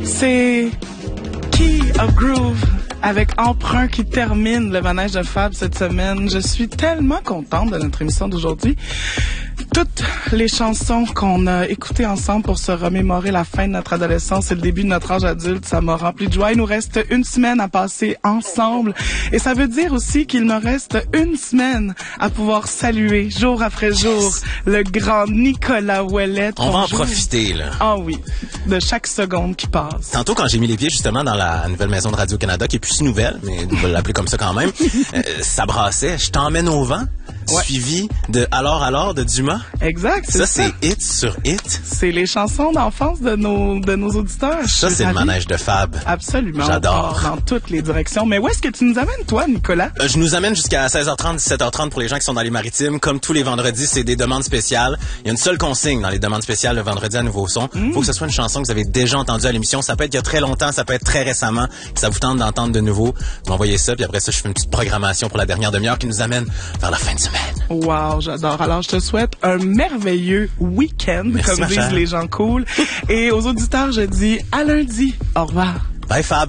C'est Key of Groove avec Emprunt qui termine le manège de Fab cette semaine. Je suis tellement contente de notre émission d'aujourd'hui. Toutes les chansons qu'on a écoutées ensemble pour se remémorer la fin de notre adolescence et le début de notre âge adulte, ça m'a rempli de joie. Il nous reste une semaine à passer ensemble. Et ça veut dire aussi qu'il me reste une semaine à pouvoir saluer jour après jour le grand Nicolas Ouellet. On va en profiter, là. Ah oui, de chaque seconde qui passe. Tantôt, quand j'ai mis les pieds justement dans la nouvelle maison de Radio-Canada, qui est plus si nouvelle, mais on va l'appeler comme ça quand même, ça brassait. Je t'emmène au vent. Ouais. Suivi de Alors de Dumas. Exact, c'est ça. C'est hit sur hit. C'est les chansons d'enfance de nos auditeurs. Ça, c'est le manège de Fab. Absolument. J'adore. Dans toutes les directions. Mais où est-ce que tu nous amènes, toi, Nicolas? Je nous amène jusqu'à 16h30, 17h30 pour les gens qui sont dans les maritimes. Comme tous les vendredis, c'est des demandes spéciales. Il y a une seule consigne dans les demandes spéciales le vendredi à Nouveau Son. Faut que ce soit une chanson que vous avez déjà entendue à l'émission. Ça peut être il y a très longtemps, ça peut être très récemment. Que ça vous tente d'entendre de nouveau. Vous m'envoyez ça, puis après ça, je fais une petite programmation pour la dernière demi-heure qui nous amène vers la fin de semaine. Wow, j'adore. Alors, je te souhaite un merveilleux week-end, merci, comme disent les gens cool. Et aux auditeurs, je dis à lundi. Au revoir. Bye, Fab.